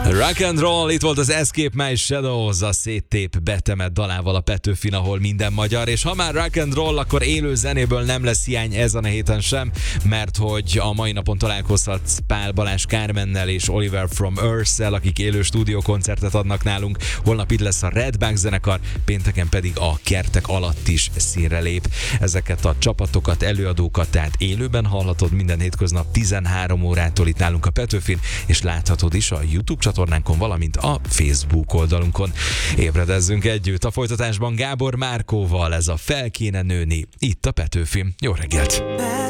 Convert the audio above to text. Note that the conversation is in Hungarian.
Rock and roll, itt volt az Escape My Shadows, a széttép betemett dalával a Petőfin, ahol minden magyar, és ha már rock and roll, akkor élő zenéből nem lesz hiány ezen a héten sem, mert hogy a mai napon találkozhatsz Pál Balázs Kármennel és Oliver from Earth-szel, akik élő stúdiókoncertet adnak nálunk. Holnap itt lesz a Redbank zenekar, pénteken pedig a Kertek alatt is színre lép. Ezeket a csapatokat, előadókat tehát élőben hallhatod minden hétköznap 13 órától itt nálunk a Petőfin, és láthatod is a YouTube csatornánkon, valamint a Facebook oldalunkon. Ébredezzünk együtt. A folytatásban Gábor Márkóval, ez a Fel kéne nőni, itt a Petőfin. Jó reggelt!